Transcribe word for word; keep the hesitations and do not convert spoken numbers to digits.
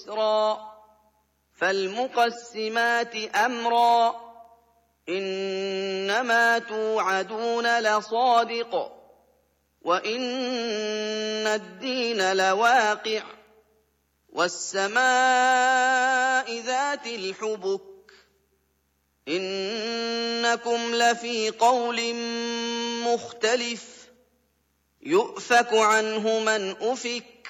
يسرا فالمقسمات أمرا إنما توعدون لصادق وإن الدين لواقع والسماء ذات الحبك إنكم لفي قول مختلف يؤفك عنه من أفك